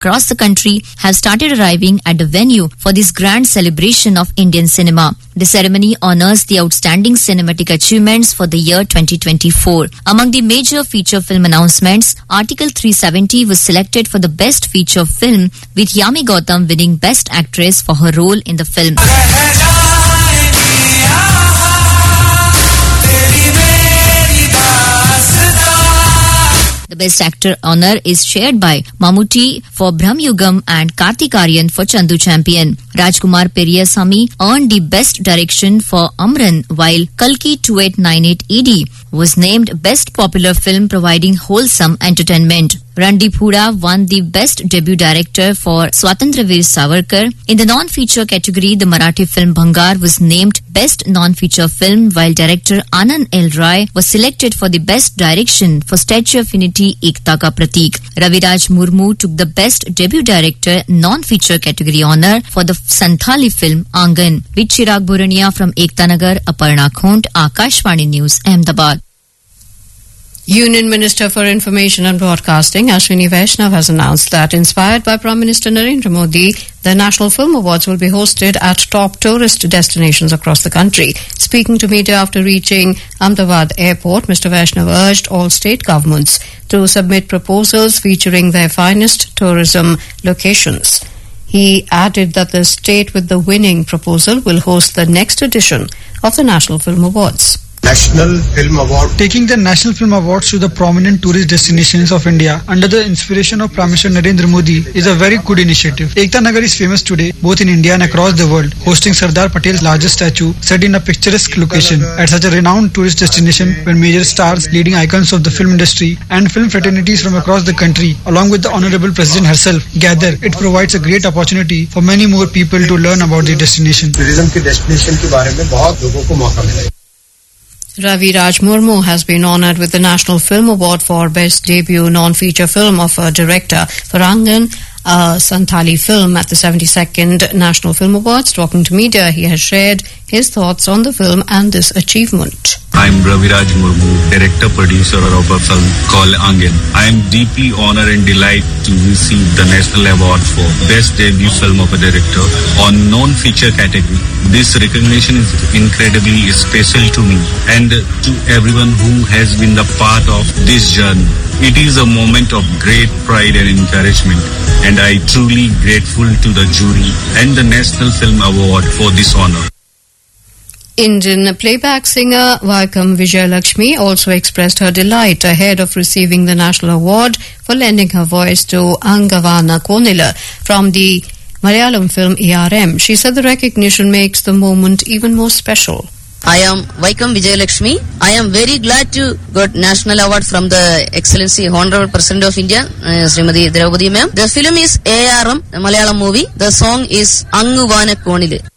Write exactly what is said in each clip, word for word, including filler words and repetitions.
across the country have started arriving at the venue for this grand celebration of Indian cinema. The ceremony honors the outstanding cinematic achievements for the year twenty twenty-four. Among the major feature film announcements, Article three seventy was selected for the best feature film, with Yami Gautam winning Best Actress for her role in the film. The Best Actor honour is shared by Mammootty for Brahm Yugam and Karthik Aaryan for Chandu Champion. Rajkumar Periyasamy earned the Best Direction for Amran, while Kalki twenty-eight ninety-eight A D was named Best Popular Film providing wholesome entertainment. Randeep Hooda won the Best Debut Director for Swatantraveer Savarkar. In the non-feature category, the Marathi film Bhangar was named Best Non-Feature Film, while director Anand L. Rai was selected for the Best Direction for Statue of Unity Ekta Ka Pratik. Raviraj Murmu took the Best Debut Director non-feature category honour for the Santhali film Angan. With Chirag Burania from Ekta Nagar, Aparna Khont, Akashvani News, Ahmedabad. Union Minister for Information and Broadcasting Ashwini Vaishnav has announced that, inspired by Prime Minister Narendra Modi, the National Film Awards will be hosted at top tourist destinations across the country. Speaking to media after reaching Ahmedabad Airport, Mister Vaishnav urged all state governments to submit proposals featuring their finest tourism locations. He added that the state with the winning proposal will host the next edition of the National Film Awards. National Film Award. Taking the National Film Awards to the prominent tourist destinations of India under the inspiration of Prime Minister Narendra Modi is a very good initiative. Ekta Nagar is famous today both in India and across the world, hosting Sardar Patel's largest statue set in a picturesque location. At such a renowned tourist destination where major stars, leading icons of the film industry and film fraternities from across the country, along with the Honorable President herself, gather, it provides a great opportunity for many more people to learn about the destination. Tourism के destination के बारे में बहुत लोगों को मौका मिलेगा. Ravi Raj Murmu has been honoured with the National Film Award for Best Debut Non-Feature Film of a Director for Angan, a Santhali film, at the seventy-second National Film Awards. Talking to media, he has shared his thoughts on the film and this achievement. I am Ravi Raj Murmu, director, producer of a film called Angan. I am deeply honored and delighted to receive the National Award for Best Debut Film of a Director on non-feature category. This recognition is incredibly special to me and to everyone who has been the part of this journey. It is a moment of great pride and encouragement, and I am truly grateful to the jury and the National Film Award for this honor. Indian playback singer Vaikam Vijayalakshmi also expressed her delight ahead of receiving the National Award for lending her voice to Angavana Konila from the Malayalam film A R M. She said the recognition makes the moment even more special. I am Vaikam Vijayalakshmi. I am very glad to got National Award from the Excellency Honorable President of India, uh, Srimati Draupadi ma'am. The film is A R M, a Malayalam movie. The song is Anguvana Konile.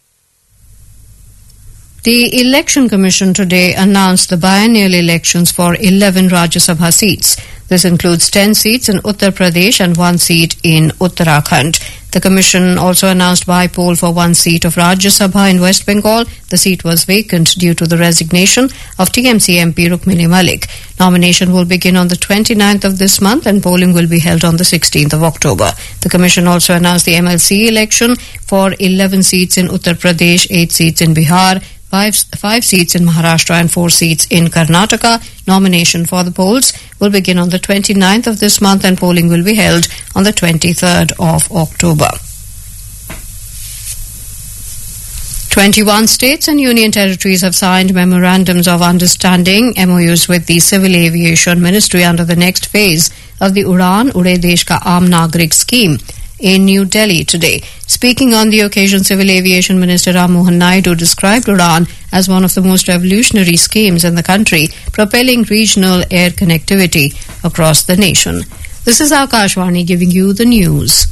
The Election Commission today announced the biennial elections for eleven Rajya Sabha seats. This includes ten seats in Uttar Pradesh and one seat in Uttarakhand. The Commission also announced by-poll for one seat of Rajya Sabha in West Bengal. The seat was vacant due to the resignation of T M C M P Rukmini Malik. Nomination will begin on the twenty-ninth of this month and polling will be held on the sixteenth of October. The Commission also announced the M L C election for eleven seats in Uttar Pradesh, eight seats in Bihar, Five, five seats in Maharashtra and four seats in Karnataka. Nomination for the polls will begin on the twenty-ninth of this month and polling will be held on the twenty-third of October. twenty-one states and union territories have signed memorandums of understanding, M O Us, with the Civil Aviation Ministry under the next phase of the Udan Ude Desh Ka Aam Nagrik scheme in New Delhi today. Speaking on the occasion, Civil Aviation Minister Ram Mohan Naidu described Udan as one of the most revolutionary schemes in the country, propelling regional air connectivity across the nation. This is Akashvani giving you the news.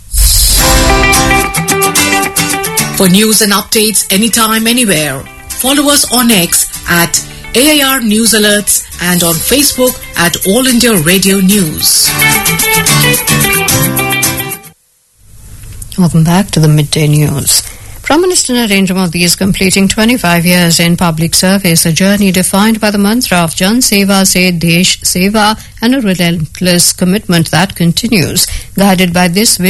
For news and updates anytime, anywhere, follow us on X at A I R News Alerts and on Facebook at All India Radio News. Welcome back to the Midday News. Prime Minister Narendra Modi is completing twenty-five years in public service, a journey defined by the mantra of Jan Seva Se Desh Seva and a relentless commitment that continues. Guided by this vision,